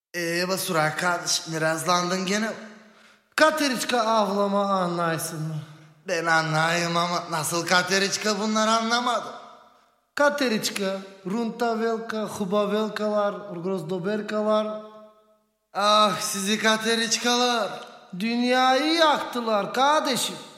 Basura kardeş, mirazlandın gene. Kateriçka avlama anlaysın mı? Ben anlayayım ama nasıl Kateriçka bunlar anlamadım. Kateriçka, runtavelka, hubavelkalar, grozdoberkalar Ah sizi Kateriçkalar. dünyayı yaktılar kardeşim.